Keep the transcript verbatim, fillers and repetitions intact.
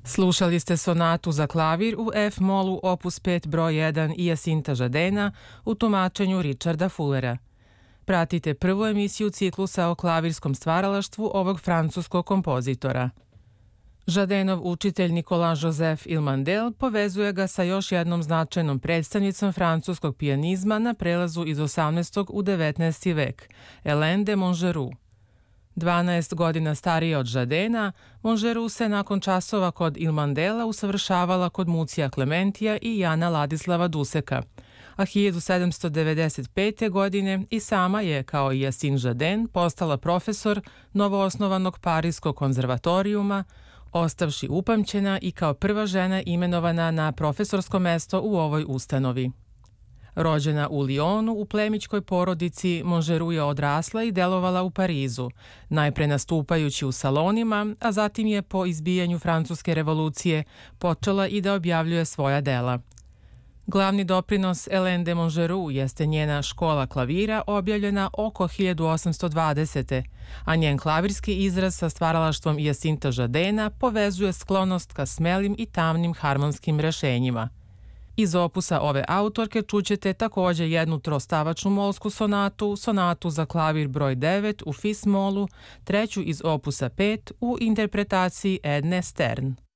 Slušali ste sonatu za klavir u F-molu opus pet broj jedan Jacinta Jardena u tumačenju Richarda Fullera. Pratite prvu emisiju ciklusa o klavirskom stvaralaštvu ovog francuskog kompozitora. Jardenov učitelj Nicolas Joseph Ilmandel povezuje ga sa još jednom značajnom predstavnicom francuskog pijanizma na prelazu iz osamnaestog u devetnaesti vek, Hélène de Montgeroux. dvanaest godina starije od Jardena, Montgeroux se nakon časova kod Ilmandela usavršavala kod Mucija Klementija i Jana Ladislava Duseka, a hiljadu sedamsto devedeset pete. godine i sama je, kao i Jacinthe Jarden, postala profesor novoosnovanog Parijskog konzervatorijuma, ostavši upamćena i kao prva žena imenovana na profesorsko mesto u ovoj ustanovi. Rođena u Lyonu u plemićkoj porodici, Montgeroux je odrasla i delovala u Parizu, najpre nastupajući u salonima, a zatim je po izbijanju Francuske revolucije počela i da objavljuje svoja dela. Glavni doprinos Hélène de Montgeroux jeste njena škola klavira objavljena oko hiljadu osamsto dvadesete. a njen klavirski izraz sa stvaralaštvom Jacintha Jardena povezuje sklonost ka smelim i tamnim harmonskim rešenjima. Iz opusa ove autorke čućete takođe jednu trostavačnu molsku sonatu, sonatu za klavir broj devet u fis molu, treću iz opusa pet u interpretaciji Edne Stern.